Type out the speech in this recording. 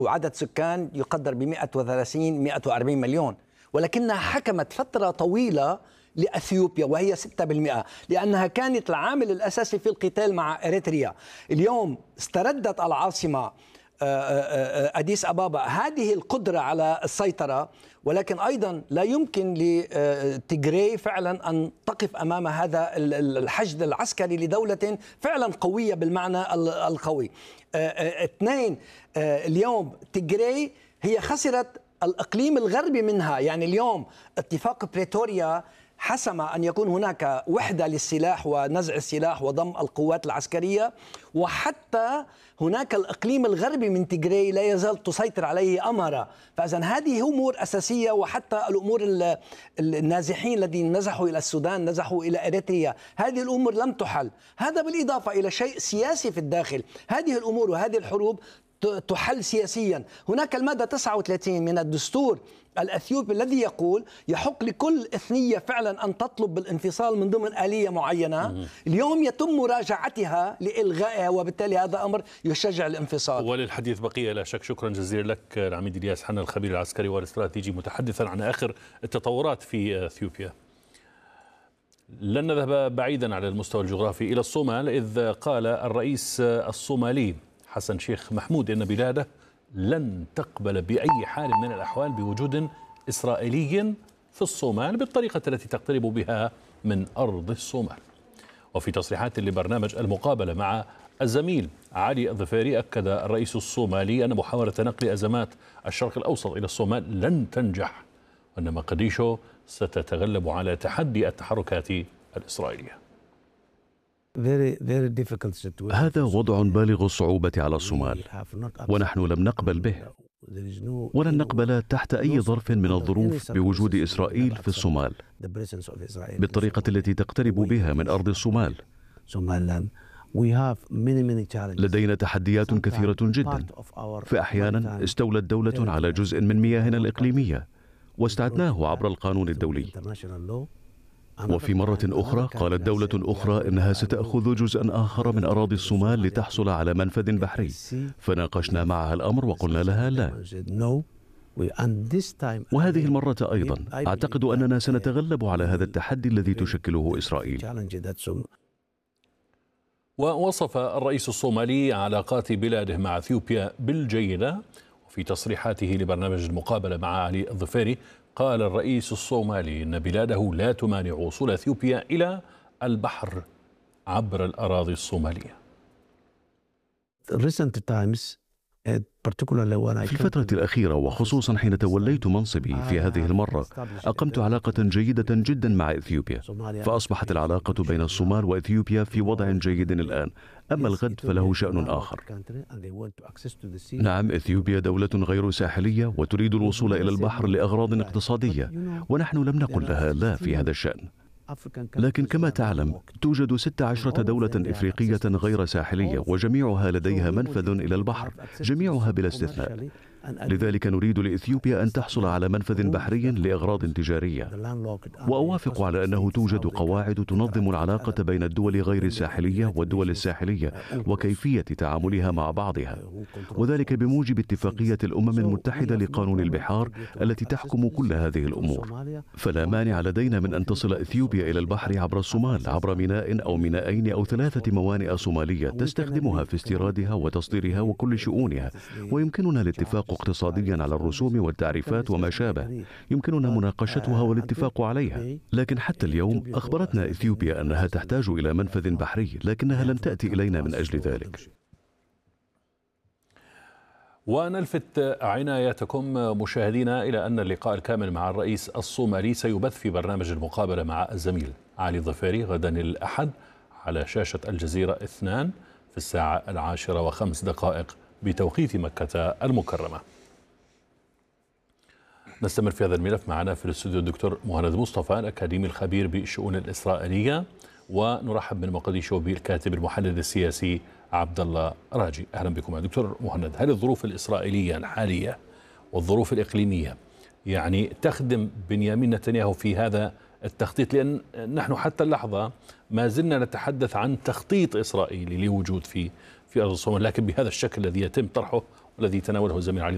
وعدد سكان يقدر ب 130 140 مليون، ولكنها حكمت فترة طويلة لأثيوبيا وهي 6%، لأنها كانت العامل الأساسي في القتال مع إريتريا. اليوم استردت العاصمة أديس أبابا هذه القدرة على السيطرة، ولكن أيضا لا يمكن لتيغراي فعلا أن تقف أمام هذا الحشد العسكري لدولة فعلا قوية بالمعنى القوي. اثنين، اليوم تيغراي هي خسرت الإقليم الغربي منها، يعني اليوم اتفاق بريتوريا حسم أن يكون هناك وحدة للسلاح ونزع السلاح وضم القوات العسكرية، وحتى هناك الإقليم الغربي من تيغراي لا يزال تسيطر عليه أمارة. فإذا هذه أمور أساسية، وحتى الأمور النازحين الذين نزحوا إلى السودان، نزحوا إلى إريتريا، هذه الأمور لم تحل. هذا بالإضافة إلى شيء سياسي في الداخل، هذه الأمور وهذه الحروب تحل سياسيا. هناك المادة 39 من الدستور الأثيوبي الذي يقول يحق لكل إثنية فعلا أن تطلب بالانفصال من ضمن آلية معينة. اليوم يتم مراجعتها لإلغائها، وبالتالي هذا أمر يشجع الانفصال. وللحديث بقية لا شك. شكرا جزيلا لك العميد إلياس حنا، الخبير العسكري والاستراتيجي، متحدثا عن آخر التطورات في أثيوبيا. لن نذهب بعيدا على المستوى الجغرافي إلى الصومال، إذ قال الرئيس الصومالي حسن شيخ محمود إن بلاده لن تقبل بأي حال من الأحوال بوجود إسرائيلي في الصومال بالطريقة التي تقترب بها من أرض الصومال. وفي تصريحات لبرنامج المقابلة مع الزميل علي الظفيري، أكد الرئيس الصومالي أن محاولة نقل أزمات الشرق الأوسط إلى الصومال لن تنجح، وأن مقديشو ستتغلب على تحدي التحركات الإسرائيلية. هذا وضع بالغ الصعوبة على الصومال، ونحن لم نقبل به، ولن نقبل تحت أي ظرف من الظروف بوجود إسرائيل في الصومال بالطريقة التي تقترب بها من أرض الصومال. لدينا تحديات كثيرة جدا، فأحيانا استولت دولة على جزء من مياهنا الإقليمية واستعدناه عبر القانون الدولي، وفي مرة أخرى قالت دولة أخرى إنها ستأخذ جزءا آخر من أراضي الصومال لتحصل على منفذ بحري، فناقشنا معها الأمر وقلنا لها لا. وهذه المرة أيضا أعتقد أننا سنتغلب على هذا التحدي الذي تشكله إسرائيل. ووصف الرئيس الصومالي علاقات بلاده مع أثيوبيا بالجيدة. وفي تصريحاته لبرنامج المقابلة مع علي الظفيري، قال الرئيس الصومالي إن بلاده لا تمانع وصول أثيوبيا إلى البحر عبر الأراضي الصومالية. في الفترة الأخيرة، وخصوصا حين توليت منصبي في هذه المرة، أقمت علاقة جيدة جدا مع إثيوبيا، فأصبحت العلاقة بين الصومال وإثيوبيا في وضع جيد الآن. أما الغد فله شأن آخر. نعم، إثيوبيا دولة غير ساحلية وتريد الوصول إلى البحر لأغراض اقتصادية، ونحن لم نقل لها لا في هذا الشأن. لكن كما تعلم توجد 16 دولة إفريقية غير ساحلية، وجميعها لديها منفذ إلى البحر، جميعها بلا استثناء. لذلك نريد لإثيوبيا أن تحصل على منفذ بحري لأغراض تجارية. وأوافق على أنه توجد قواعد تنظم العلاقة بين الدول غير الساحلية والدول الساحلية وكيفية تعاملها مع بعضها، وذلك بموجب اتفاقية الأمم المتحدة لقانون البحار التي تحكم كل هذه الأمور. فلا مانع لدينا من أن تصل إثيوبيا إلى البحر عبر الصومال، عبر ميناء أو مينائين أو 3 موانئ صومالية تستخدمها في استيرادها وتصديرها وكل شؤونها، ويمكننا الاتفاق اقتصاديا على الرسوم والتعريفات وما شابه، يمكننا مناقشتها والاتفاق عليها. لكن حتى اليوم أخبرتنا إثيوبيا أنها تحتاج إلى منفذ بحري، لكنها لم تأتي إلينا من أجل ذلك. ونلفت عنايتكم مشاهدينا إلى أن اللقاء الكامل مع الرئيس الصومالي سيبث في برنامج المقابلة مع الزميل علي الظفيري غدا الأحد على شاشة الجزيرة 2 في الساعة 10:05 بتوقيت مكة المكرمة. نستمر في هذا الملف. معنا في الاستوديو الدكتور مهند مصطفى، الأكاديمي الخبير بالشؤون الإسرائيلية، ونرحب من مقديشو بالكاتب المحلل السياسي عبد الله راجي. أهلا بكم دكتور مهند. هل الظروف الإسرائيلية الحالية والظروف الإقليمية يعني تخدم بنيامين نتنياهو في هذا التخطيط؟ لأن نحن حتى اللحظة ما زلنا نتحدث عن تخطيط إسرائيلي لوجود في أرض الصومال، لكن بهذا الشكل الذي يتم طرحه والذي تناوله الزميل علي